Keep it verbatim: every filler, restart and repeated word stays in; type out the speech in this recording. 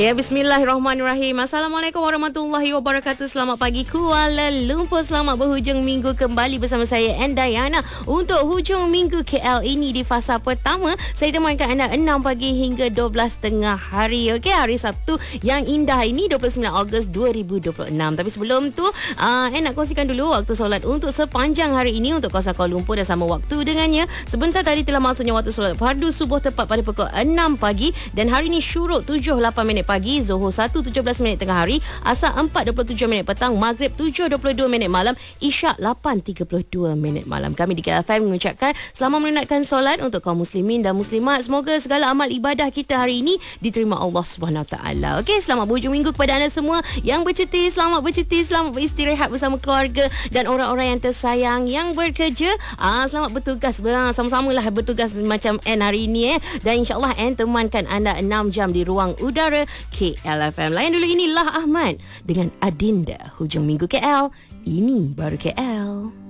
Ya, bismillahirrahmanirrahim. Assalamualaikum warahmatullahi wabarakatuh. Selamat pagi Kuala Lumpur. Selamat berhujung minggu kembali bersama saya Endayana. Untuk hujung minggu K L ini di fasa pertama, saya temankan anda enam pagi hingga dua belas tengah hari. Okey, hari Sabtu yang indah ini dua puluh sembilan Ogos dua ribu dua puluh enam. Tapi sebelum tu, uh, saya nak kongsikan dulu waktu solat untuk sepanjang hari ini untuk kawasan Kuala Lumpur dan sama waktu dengannya. Sebentar tadi telah masuknya waktu solat fardu subuh tepat pada pukul enam pagi dan hari ini syuruk tujuh lapan minit pagi, Zuhur satu tujuh belas minit tengah hari, Asar empat dua puluh tujuh minit petang, Maghrib tujuh dua puluh dua minit malam, Isyak lapan tiga puluh dua minit malam. Kami di K L F M mengucapkan selamat menunaikan solat untuk kaum muslimin dan muslimat. Semoga segala amal ibadah kita hari ini diterima Allah Subhanahu Wa Taala. Okey, selamat berhujung minggu kepada anda semua yang bercuti, selamat bercuti, selamat beristirahat bersama keluarga dan orang-orang yang tersayang yang bekerja. Ah, selamat bertugas, sama-samalah bertugas macam N hari ini eh. Dan insya-Allah N temankan anda enam jam di ruang udara K L F M. Layan dulu, inilah Ahmad dengan Adinda. Hujung minggu K L, ini baru K L.